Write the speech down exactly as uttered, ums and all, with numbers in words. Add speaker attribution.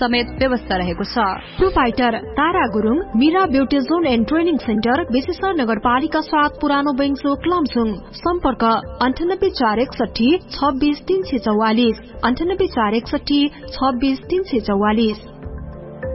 Speaker 1: समेत व्यवस्था रहेको छ।
Speaker 2: Proprietor Tara Gurung, Meera beauty John and training centre, बेसिसर नगरपालिका सात, पुरानो बैंचोक, लमजुङ। सम्पर्क अन्ठानब्बे चार एकसठी छब्बीस तीन सय चौवालिस अन्ठानब्बे चार एकसठी छब्बीस तीन सय चौवालिस।